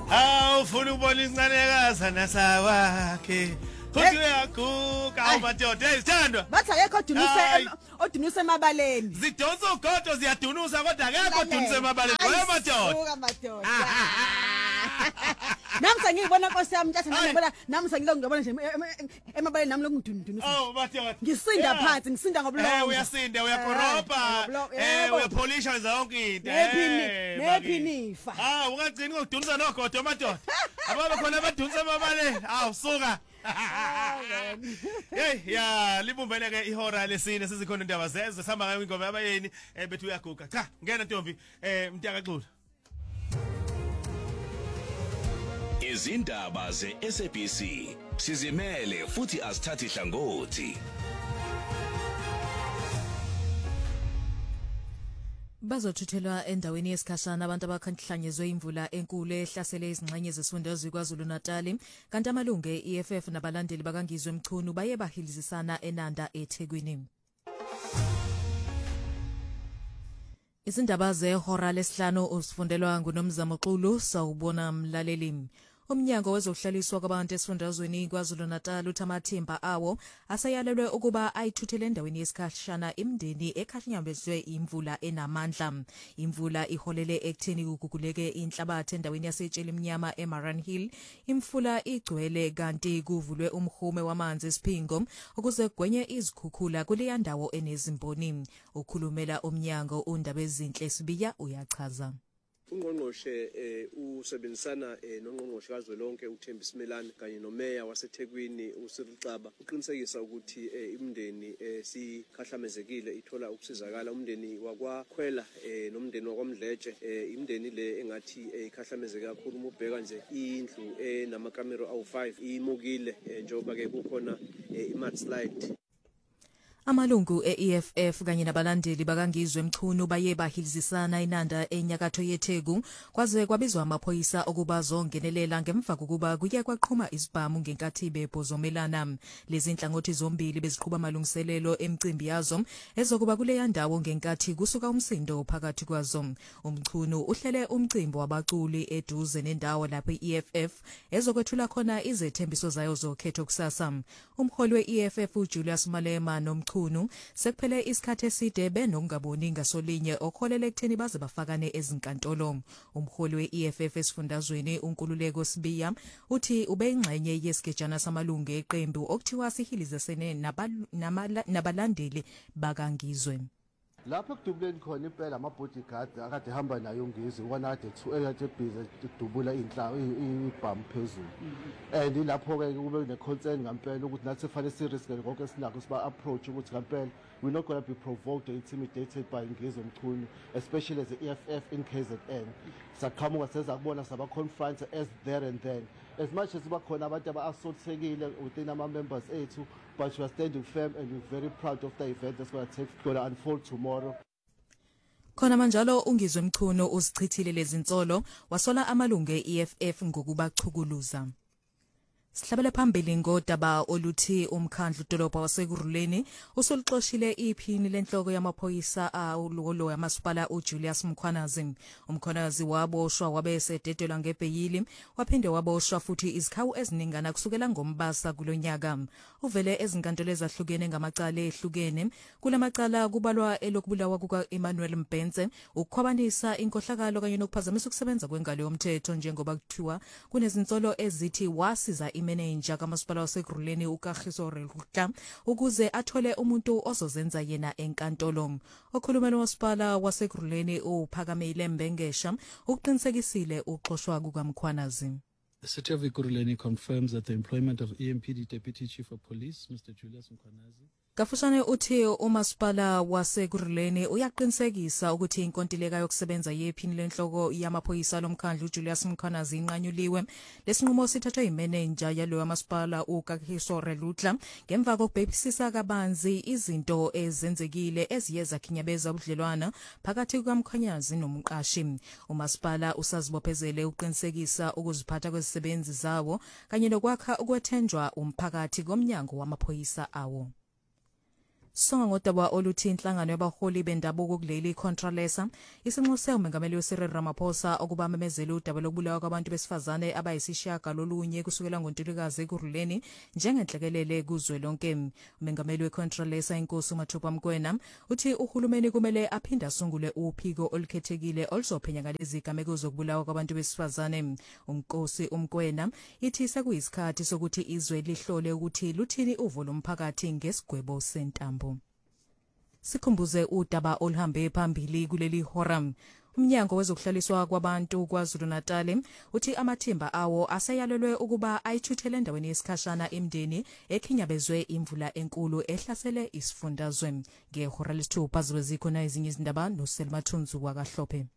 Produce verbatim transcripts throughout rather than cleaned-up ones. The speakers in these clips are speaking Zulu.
Aw ufuna ubona incanekaza nasawakhe. Kuthi uyaguga awumadoda ezithandwa. Bathi akekho odunuse odunuse emabaleni. Zidonsa ugodo ziyadunusa kodwa akekho odunuse emabaleni. Wewe madoda. Uka madoda. Namsa ngibona Nkosi yami ntatha ngibona namsa ngilo ngibona nje emabaleni nami lokungidundunusa. Oh madoda. Ngisinda phansi ngisinda ngobulongo. Eh uyasinda uyakorobha. Eh uyapolisha zonke into. Eh nephinifa. Ah ungagcini ngokudunusa nogodo madoda. Ababe khona abadunisa emabaleni. Aw suka. Hey ya libumbele ke ihora lesine sizikhona indaba zezwe sihamba ngayo ingoma yabayeni eh bethu uyaguga cha ngena Ntombi eh Mtaka Xulu izindaba ze-S A B C sizimele futhi asithathi hlangothi. Bazothuthelwa endaweni yesikhashana abantu abakhanhlanyezwe imvula enkulu ehlasele izingxenye zesifundazwe kwaZulu Natal kanti amalungu e-E F F nabalandeli bakangizwe Mchunu baye bahilizisana eNanda eThekwini. Izindaba zehora lesihlanu usifundelwa nguNomzamo Xulu sawubona mlaleli. Umnyango wezokuhlaliswa kwabantu esifundazweni kwaZulu Natal uthamathimba awo asayalelwe ukuba ayithuthele endaweni yesikhashana imndeni ekhahlinyambezwe imvula enamandla. Imvula iholele ekutheni kuguguleke inhlabathi endaweni yasetshela emnyama eMaran Hill. Imfula igcwele kanti kuvulwe umhume wamanzi esiphingo ukuze kugwenye izikhukhula kuleya ndawo enezimboni. Ukhulumela umnyango undaba ezinhle Sibiya uyachaza. Ungqongqoshe eh usebenzisana eh nongqongqoshe kazwelonke uThembisi Melane kanye nomeya waseThekwini uCyril Xaba uqinisekisa ukuthi eh imndeni eh sikhahlamezekile ithola ukusizakala. Umndeni wakwaKhwela eh nomndeni wakwaMdletshe eh imndeni le engathi ikhahlamezeke kakhulu umubheka nje indlu enamakamero awu five imukile njengoba ke kukhona imudslide. Amalungu e-E F F kanye nabalandeli bakangizwe Mchunu baye bahilizisana eNanda enyakatho yeTheku kwaze kwabizwa amaphoyisa okuba zongenelela ngemva kokuba kuye kwaqhuma isibhamu ngenkathi bebhozomelana. Lezi inhlangothi zombili beziqhubha amalungiselelo emicimbi yazo ezokuba kuleya ndawo ngenkathi kusuka umsindo phakathi kwazo. Umchunu uhlele umcimbi wabaculi eduze nendawo lapho i-E F F ezokwethula khona izethembiso zayo zokhetho kusasa. Umholi we-E F F uJulius Malema nomchunu sekuphele isikhathi eside benokungaboni ngasolinye okholele ekutheni baze bafakane ezinkantolo. Umholi we-E F F esifundazweni uNkululeko Sibiya uthi ubeyingxenye yesigejana samalungu eqembu okuthiwa sihilizesene nabalandeli bakangizwe. Lapho kudubuleni khona impela ama bodyguard akade hamba nayo uNgizwe ukona kade ekade busy ukudubula inhlawu ibhamu phezulu. And lapho ke kube ne concern ngempela ukuthi nathi fanele serious konke sinako siba approach ukuthi ngempela we're not going to be provoked or intimidated by Ngizwe Mchunu, especially as the E F F in K Z N. Sakhamuka sezakubona saba confront as there and then. As much as bakhona abantu aba-assaultekile within our members ethu, but we are standing firm and we're very proud of the event that's going to take going to unfold tomorrow. Khona manjalo ungizwe Mchunu usichithile lezi nsolo wasola amalungu e-E F F ngokubachukuluza. Sihlabele phambili ngodaba oluthi umkhandlu dolobha wasekuruleni usolixoshile iphini lenhloko yamaphoyisa awulo yamasipala uJulius Mkhwanazi. Umkhwanazi waboshwa wabe sededelwa ngebheyili waphinde waboshwa futhi izikhawu eziningana kusukela ngoMbasa kulonyaka. Uvele ezinkantolo ezahlukene ngamacala ehlukene. Kulamacala kubalwa elokubulawa kuka Emmanuel Mbenze, ukukhwabanisa inkohlakalo kanye nokuphazamisa ukusebenza kwengalo yomthetho njengoba kuthiwa kunezinsolo ezithi wasiza manager kamasipala wasekuruleni uKagiso Relutla ukuze athole umuntu ozozenza yena enkantolo. Okhulumela umasipala wasekuruleni uPhakamile Mbengesha uqinisekisile uxoshwa kukaMkhwanazi. The city of Ekurhuleni confirms that the employment of E M P D Deputy Chief of Police Mister Julius Mkhwanazi Kafushane uthi umasipala wasekuruleni uyaqinisekisa ukuthi inkontileka yokusebenza yephini lenhloko yamaphoyisa lomkhandlu uJulius Mkhwanazi inqanyuliwe. Lesinqumo sithathwe imanager yalo yamasipala uKagiso Relutla ngemva kokubhekisisa kabanzi izinto ezenzekile eziyeza khinyabeza ubudlelwana phakathi kukaMkhwanazi nomqashi. Umasipala usazibophezele uqinisekisa ukuziphatha kwezisebenzi zawo kanye nokwakha ukwethenjwa umphakathi komnyango wamaphoyisa awo. Songa ngodaba oluthi inhlangano yabaholi bendabuko kuleli Contralesa isinxuse umengameli weCyril Ramaphosa ukuba memezela udaba lokubulawa kwabantu besifazane abayisishaka lolunye kusukela ngoNtulikazi ekuruleni njengenhlekelele kuzwe lonke. Umengameli weContralesa inkosi uMathupha Mokoena uthi uhulumeni kumele aphinda asungule uphiko olukhethekile oluzophenya ngalezi gameko zokubulawa kwabantu besifazane. Unkosi uMkoena ithi sekuyisikhathi sokuthi izwe lihlole ukuthi luthini uvo lomphakathi ngesigwebo sentambo. Sikhumbuze udaba oluhambe phambili kuleli horam. Umnyango wezokuhlaliswa kwabantu kwaZulu-Natal uthi amathimba awo aseyalelwe ukuba ayithuthele endaweni yesikhashana imndeni ekhinyabezwe imvula enkulu ehlasele isifundazwe. Ngehora lesithupha zikhona ezinye izindaba noSelma Thunzu wakaHlophe.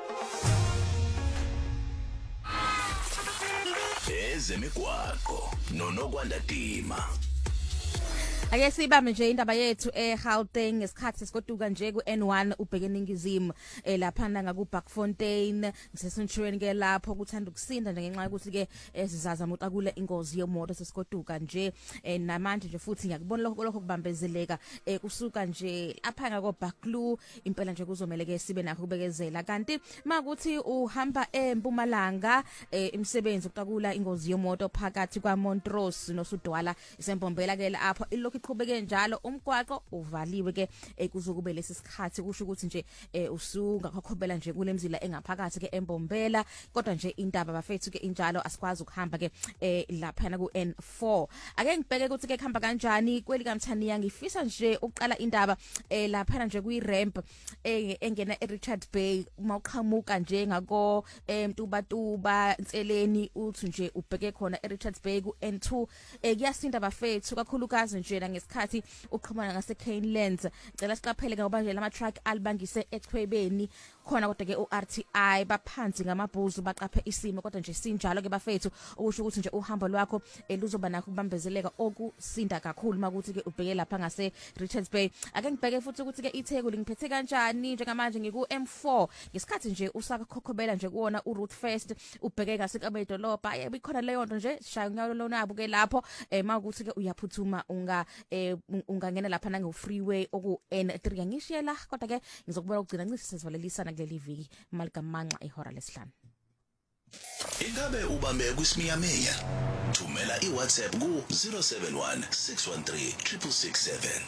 Ezemigwaqo noNokwandadima. Ake sibambe nje indaba yethu eGauteng ngesikhathi sesikoduka nje ku N one ubheke eningizimu laphana ngaku Buckfontein ngisesentreni ke lapho kuthanda ukusinda nje ngenxa ukuthi ke sizaza motakule ingozi yemoto sesikoduka nje namanje nje futhi ngiyakubona lokho lokho kubambezeleka kusuka nje lapha ngako Bucklu impela nje kuzomela ke sibe nakho kubekezela kanti makuthi uhamba eMpumalanga imisebenzi ukutakula ingozi yemoto phakathi kwa Montrose noSudwala isembombela ke lapho ilokhu iqhubeke njalo umgwaqo uvaliwe ke kuzokube lesi sikhathi kusho ukuthi nje usungakhokhobela nje kule mzila engaphakathi ke embombela kodwa nje indaba bafethu ke injalo asikwazi ukuhamba ke lapha na ku N four. Ake ngibheke ukuthi ke khamba kanjani kweli kaMthaniya ngifisa nje ukuqala indaba lapha nje kuyi ramp engena eRichard Bay uma uqhamuka nje ngako Mtubatuba Nseleni uthi nje ubheke khona eRichard Bay ku N two kuyasinda bafethu kakhulukazi nje ngesikhathi uqhumana ngase Canelands cela siqaphele ngoba nje lama truck alibangise echwebeni khona kodwa ke uR T I baphansi ngamabhuzu baqaphe isimo kodwa nje sinjalo ke bafethu okusho ukuthi nje uhambo lwakho luzoba nakho kubambezeleka okusinda kakhulu makuthi ke ubheke lapha ngase Richards Bay. Ake ngibheke futhi ukuthi ke iTheku lingiphethe kanjani njengamanje ngiku M four ngesikhathi nje usakhokhobela nje kuona uRoute First ubheke ngase kabedolobha yebo ikhona leyo nto nje shaya unyalo lonabo ke lapho makuthi ke uyaphuthuma unga ungangena lapha nange freeway oku N three ngishiyela kodwa ke ngizokubona ukugcina ncisi sesivalelisa kuleli viki maligamanxa ihora lesihlanu. Ingabe ubambe kusimiyameya? Thumela iWhatsApp ku zero seven one six one three six six seven.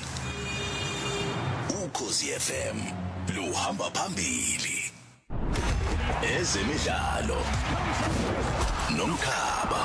Ukhosi F M luhamba phambili. Ezemidlalo nomkhaba.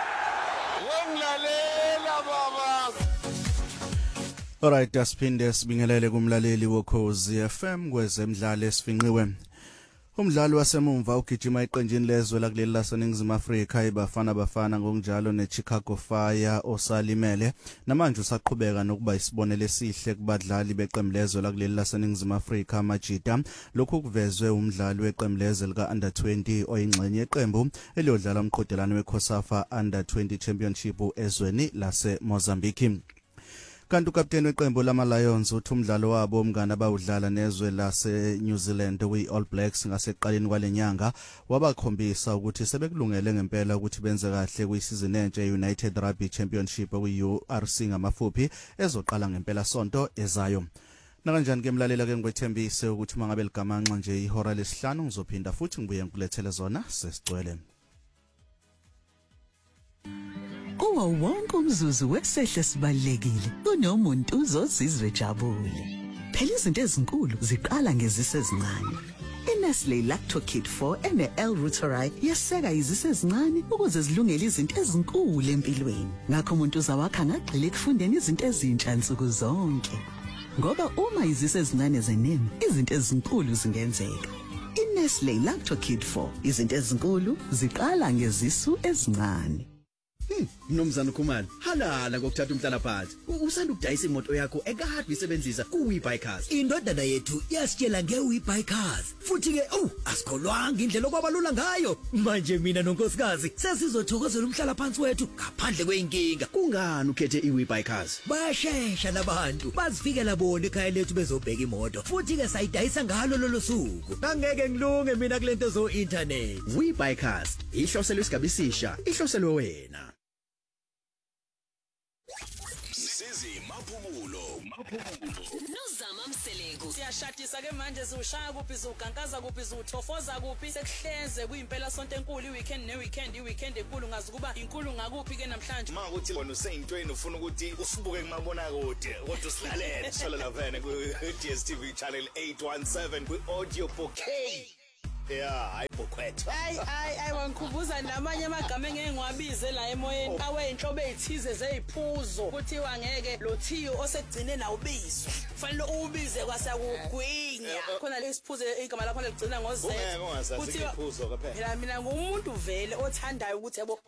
Wongalela baba. Alright, asiphinde sibingelele kumlaleli wokhozi F M kwezemidlalo esifinqiwe. Umdlalo wasemumva ugijima iqenjini lezwe lakuleli laseNingizimu Afrika iBafana Bafana ngokunjalo neChicago Fire osalimele namanje usaqhubeka nokuba isibonelo esihle kubadlali beqembu lezwe lakuleli laseNingizimu Afrika Majida. Lokhu kuvezwe umdlali weqembu lezwe lika under twenty oyingxenye yeqembu eliyodlala umqhudelwano weCOSAFA under twenty Championship ezweni lase Mozambique. Kanti ukapteni weqembu lama Lions uthi umdlalo wabo omngane abawudlala nezwe lase New Zealand kwi All Blacks ngaseqaleni kwalenyanga wabakhombisa ukuthi sebekulungele ngempela ukuthi benze kahle kwisizini entsha yeUnited Rugby Championship kwi U R C ngamafuphi ezoqala ngempela sonto ezayo. Nakanjani ke mlalela ke ngwethembise ukuthi mangabe ligamanxa nje ihora lesihlanu ngizophinda futhi ngibuye ngkulethele zona sesicwele. Kuwo wonke umzuzu wesehle sibalekile kunomuntu uzozizwe jabule. Phela izinto ezinkulu ziqala ngezise ezincane. iNestle Lacto Kid four ene L-Reuteri yeseka izise ezincane ukuze zilungele izinto ezinkulu empilweni. Ngakho umuntu uzawakha ngagxile ekufundeni izinto ezintsha nsuku zonke. Ngoba uma izise ezincane zenene, izinto ezinkulu zingenzeka. iNestle Lacto Kid four izinto ezinkulu ziqala ngezisu ezincane. Hmm, Mnumzana Khumalo, halala ngokuthatha umhlala phansi. Usanda ukudayisa imoto yakho ekade isebenzisa kuWeBuyCars. Indodana yethu yasitshela ngeWeBuyCars. Futhi ke, oh, asikholwanga indlela okwabalula ngayo. Manje mina nonkosikazi sesizothokozela umhlala phansi wethu ngaphandle kweinkinga. Kungani ukhethe iWeBuyCars? Bayashesha labantu. Bazifikela bona ekhaya lethu bezobheka imoto. Futhi ke sayidayisa ngalo lolo suku. Angeke ngilunge mina kulento zo internet. WeBuyCars, ihloselwe isigabisisha, ihloselwe wena. ukhozi maphumulo Nozama Mseleku siyashadisa ke manje siushaya kuphi siugankaza kuphi siuthofoza kuphi sekuhleze kuyimpela sonto enkulu iweekend neweekend iweekend enkulu ngazi kuba inkulu ngakuphi ke namhlanje ma ukuthi wena useyintweni ufuna ukuthi usibuke kumabona kude kodwa usilalele solo la vene ku D S T V channel eight one seven ku audio bouquet. Yeah, ayibokwethu. Ay ay ay wangikhumbuza namanye amagama engiwabize la emoyeni awe inhlobo ezithize zeziphuzo kuthiwa ngeke lo Thiyo osegcine na ubizwe. Kufanele ubize kwasakugwinya. Khona lesiphuzo igama lakho ligcina ngoze. Kuthiwa iphuzo kuphela. Mina mina ngumuntu vele othandayo ukuthi yabo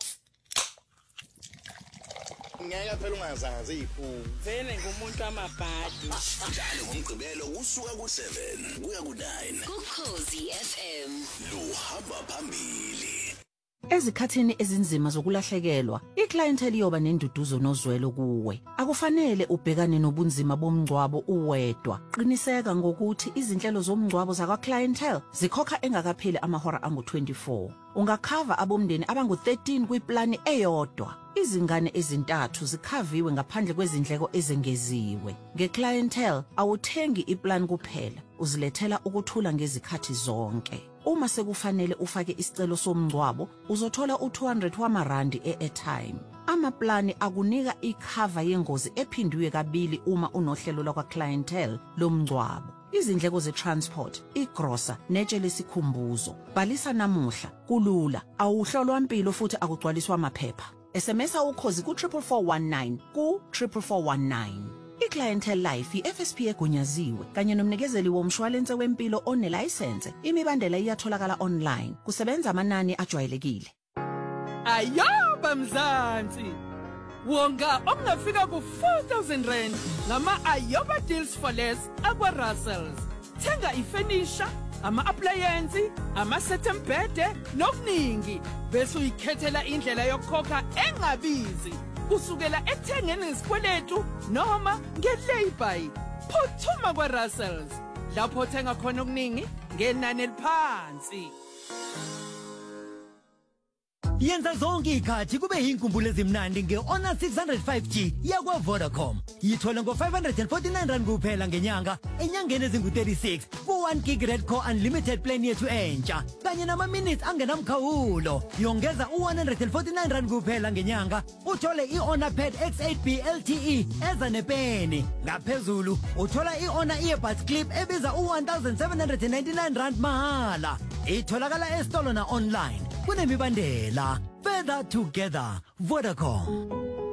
ngeke phela ungazange ziphu vele ngumuntu amabhadi njalo ngomgqibelo usuka ku seven kuya ku nine Ukhozi F M luhamba phambili. Ezikhathini ezinzima zokulahlekelwa, iclientele iyoba nenduduzo nozwelo kuwe. Akufanele ubhekane nobunzima bomngcwabo uwedwa. Qiniseka ngokuthi izinhlelo zomngcwabo zakwa clientele zikhokha engakapheli amahora angu twenty-four. Ungakhava abomndeni abangu thirteen kwiplani eyodwa. Izingane ezintathu zikhaviwe ngaphandle kwezindleko ezengeziwe. Ngeclientele awuthengi iplan kuphela, uzilethela ukuthula ngezikhathi zonke. Uma sekufanele ufake isicelo somngcwabo, uzothola u two hundred wamarandi e-airtime. Amaplani akunika ikhava yengozi ephindwe kabili uma unohlelo lakwa clientele lomngcwabo. Izindleko ze-transport, igrosa, netshe lesikhumbuzo. Bhalisa namuhla, kulula, awuhlolwa impilo futhi akugcwaliswa amaphepha. S M S ukhozi ku four four one nine ku four four one nine. iClientele Life i-F S P egunyaziwe kanye nomnikezeli womshwalense wempilo onelicense. Imibandela iyatholakala online. Kusebenza amanani ajwayelekile. Ayoba Mzansi. Wonga ongafika ku four thousand rand ngama Ayoba deals for less akwa Russells. Thenga ifurniture, ama appliances, ama set bed nokuningi bese uyikhethela indlela yokukhokha engabizi. Usukela ekuthengeni isikweletu noma ngelay-by. Phuthuma kwa Russells. Lapho thenga khona okuningi ngenani eliphansi. Yenza zonke ikhathi kube inkumbulo ezimnandi nge-Honor six oh five G yakwa Vodacom. Yithola ngo five hundred forty-nine rand kuphela ngenyanga, enyangeni ezingu thirty-six ku one gig red core unlimited plan yethu entsha. Kanye nama minutes angenamkhawulo. Yongeza u one hundred forty-nine rand kuphela ngenyanga, uthole i-Honor Pad X eight B L T E eza nepeni. Ngaphezulu uthola i-Honor earbuds clip ebiza u one thousand seven hundred ninety-nine rand mahala. Itholakala estolo na online. Kunemibandela. Further together. Vodacom.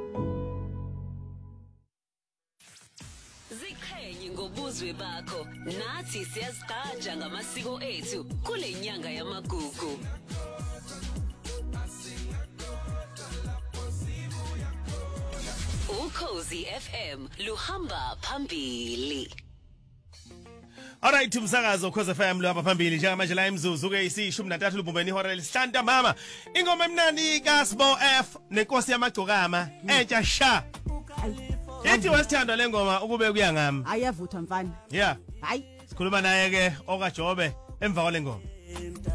Ziqhenye ngobuzwe bakho. Nathi siyazigqaja ngamasiko ethu kule nyanga yamagugu. Ukhozi F M luhamba phambili. Alright umsakazo Ukhozi F M luhamba phambili njengamanje la imzuzu ke isishumi nantathu lubumbeni ihora lesihlanu mama. Ingoma emnandi kaSbo F nenkosi yamagcokama entsha sha. Ethi wasithanda lengoma ukube kuya ngami. Ayavutha mfana. Yeah. Hayi. Sikhuluma naye ke okaJobe emva kwale ngoma.